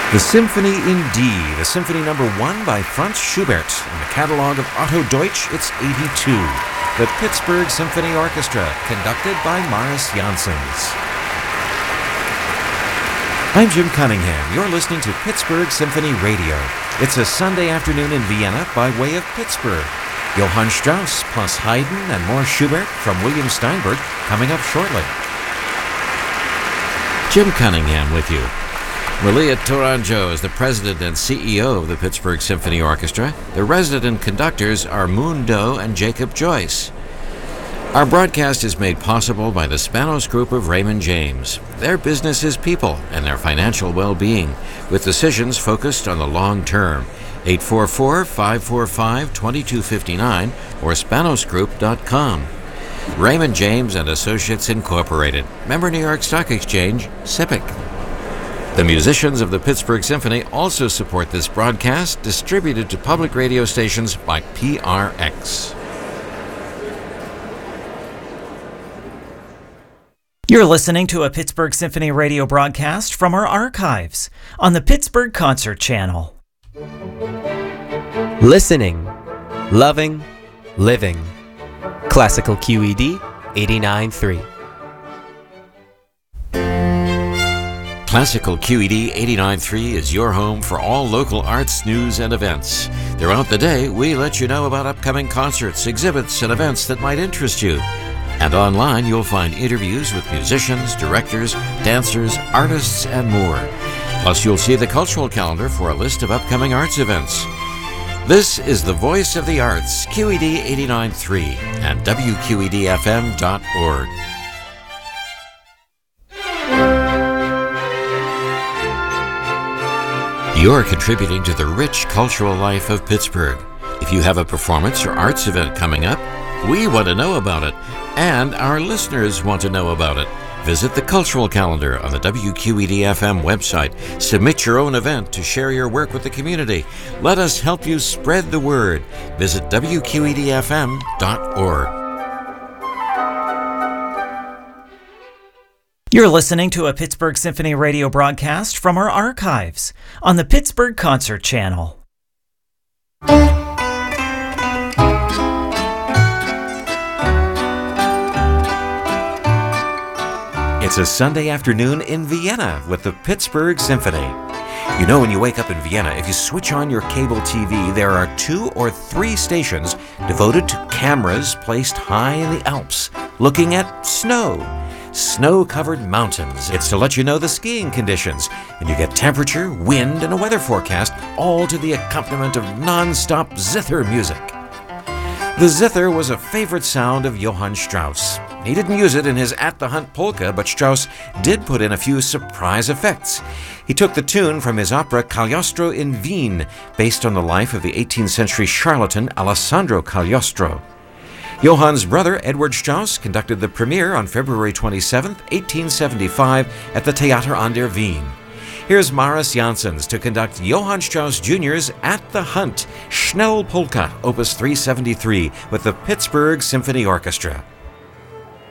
The Symphony in D, the Symphony No. 1 by Franz Schubert. In the catalog of Otto Deutsch, it's 82. The Pittsburgh Symphony Orchestra, conducted by Maris Janssens. I'm Jim Cunningham. You're listening to Pittsburgh Symphony Radio. It's a Sunday afternoon in Vienna by way of Pittsburgh. Johann Strauss plus Haydn and more Schubert from William Steinberg coming up shortly. Jim Cunningham with you. Malia Tourangeau is the president and CEO of the Pittsburgh Symphony Orchestra. The resident conductors are Moon Doe and Jacob Joyce. Our broadcast is made possible by the Spanos Group of Raymond James. Their business is people and their financial well-being, with decisions focused on the long term. 844-545-2259 or spanosgroup.com. Raymond James and Associates Incorporated. Member New York Stock Exchange, SIPC. The musicians of the Pittsburgh Symphony also support this broadcast, distributed to public radio stations by PRX. You're listening to a Pittsburgh Symphony radio broadcast from our archives on the Pittsburgh Concert Channel. Listening, loving, living. Classical QED 89.3. Classical QED 89.3 is your home for all local arts, news, and events. Throughout the day, we let you know about upcoming concerts, exhibits, and events that might interest you. And online, you'll find interviews with musicians, directors, dancers, artists, and more. Plus, you'll see the cultural calendar for a list of upcoming arts events. This is the Voice of the Arts, QED 89.3 and WQEDFM.org. You're contributing to the rich cultural life of Pittsburgh. If you have a performance or arts event coming up, we want to know about it, and our listeners want to know about it. Visit the cultural calendar on the WQED-FM website. Submit your own event to share your work with the community. Let us help you spread the word. Visit WQEDFM.org. You're listening to a Pittsburgh Symphony radio broadcast from our archives on the Pittsburgh Concert Channel. It's a Sunday afternoon in Vienna with the Pittsburgh Symphony. You know, when you wake up in Vienna, if you switch on your cable TV, there are 2 or 3 stations devoted to cameras placed high in the Alps, looking at snow. Snow-covered mountains. It's to let you know the skiing conditions, and you get temperature, wind, and a weather forecast, all to the accompaniment of non-stop zither music. The zither was a favorite sound of Johann Strauss. He didn't use it in his At the Hunt polka, but Strauss did put in a few surprise effects. He took the tune from his opera Cagliostro in Wien, based on the life of the 18th century charlatan Alessandro Cagliostro. Johann's brother, Edward Strauss, conducted the premiere on February 27, 1875, at the Theater an der Wien. Here's Maris Janssens to conduct Johann Strauss Jr.'s At the Hunt, Schnell Polka, Opus 373, with the Pittsburgh Symphony Orchestra.